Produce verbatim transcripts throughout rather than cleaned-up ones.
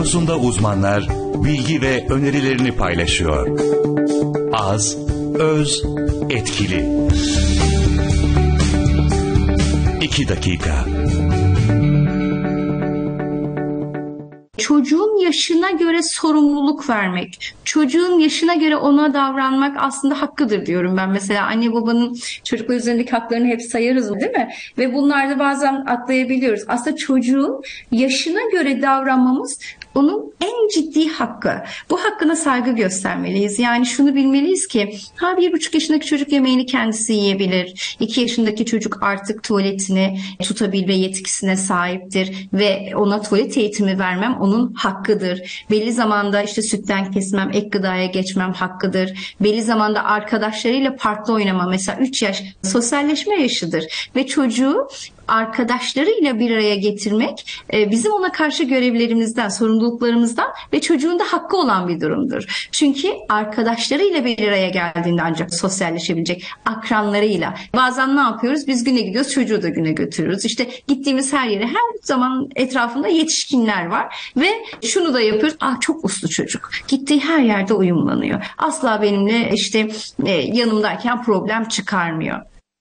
konusunda uzmanlar bilgi ve önerilerini paylaşıyor. Az, öz, etkili. İki dakika. Çocuğun yaşına göre sorumluluk vermek, çocuğun yaşına göre ona davranmak aslında hakkıdır diyorum ben. Mesela anne babanın çocuklar üzerindeki haklarını hep sayarız, değil mi? Ve bunlarda bazen atlayabiliyoruz. Aslında çocuğun yaşına göre davranmamız onun en ciddi hakkı. Bu hakkına saygı göstermeliyiz. Yani şunu bilmeliyiz ki ha bir buçuk yaşındaki çocuk yemeğini kendisi yiyebilir. İki yaşındaki çocuk artık tuvaletini tutabilme yetkisine sahiptir ve ona tuvalet eğitimi vermem onun hakkıdır. Belli zamanda işte sütten kesmem, ek gıdaya geçmem hakkıdır. Belli zamanda arkadaşlarıyla parkta oynama, mesela üç yaş sosyalleşme yaşıdır ve çocuğu arkadaşlarıyla bir araya getirmek bizim ona karşı görevlerimizden, sorumluluklarımızdan ve çocuğun da hakkı olan bir durumdur. Çünkü arkadaşlarıyla bir araya geldiğinde ancak sosyalleşebilecek, akranlarıyla. Bazen ne yapıyoruz? Biz güne gidiyoruz, çocuğu da güne götürüyoruz. İşte gittiğimiz her yere her zaman etrafında yetişkinler var ve şunu da yapıyoruz. Ah çok uslu çocuk. Gittiği her yerde uyumlanıyor. Asla benimle işte yanımdayken problem çıkarmıyor.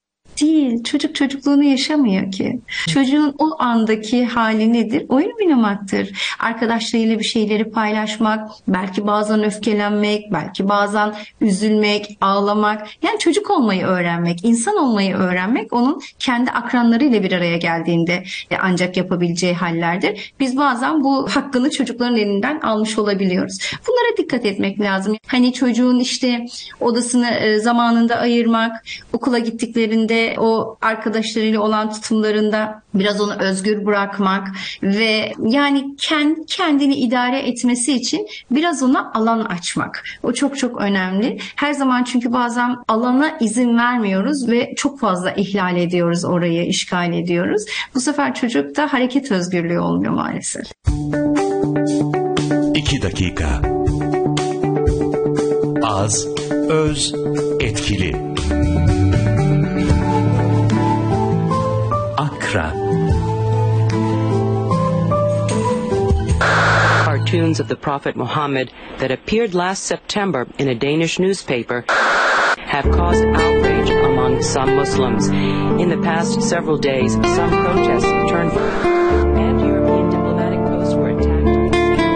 Değil. Çocuk çocukluğunu yaşamıyor ki. Çocuğun o andaki hali nedir? Oyun oynamaktır. Arkadaşlarıyla bir şeyleri paylaşmak, belki bazen öfkelenmek, belki bazen üzülmek, ağlamak. Yani çocuk olmayı öğrenmek, insan olmayı öğrenmek onun kendi akranlarıyla bir araya geldiğinde ancak yapabileceği hallerdir. Biz bazen bu hakkını çocukların elinden almış olabiliyoruz. Bunlara dikkat etmek lazım. Hani çocuğun işte odasını zamanında ayırmak, okula gittiklerinde o arkadaşlarıyla olan tutumlarında biraz onu özgür bırakmak ve yani kendi kendini idare etmesi için biraz ona alan açmak. O çok çok önemli. Her zaman çünkü bazen alana izin vermiyoruz ve çok fazla ihlal ediyoruz, orayı işgal ediyoruz. Bu sefer çocukta hareket özgürlüğü olmuyor maalesef. İki dakika. Az, öz, etkili. Akra. Cartoons of the Prophet Muhammad that appeared last September in a Danish newspaper have caused outrage among some Muslims. In the past several days, some protests turned and